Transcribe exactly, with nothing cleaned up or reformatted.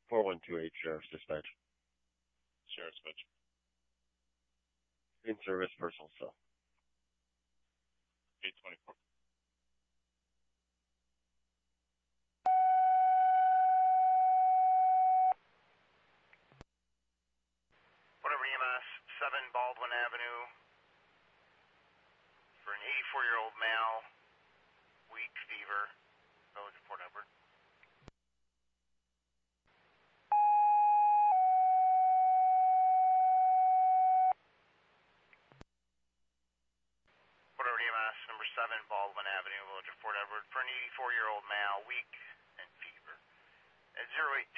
four one two eight, Sheriff's Dispatch. Sheriff's Dispatch. In service, personal cell. eight twenty-four. Whatever E M S, seven Baldwin Avenue, for an eighty-four-year-old male, weak fever, Village of Port Edward. Whatever E M S, number seven Baldwin Avenue, Village of Port Edward, for an eighty-four-year-old male, weak and fever. At zero eight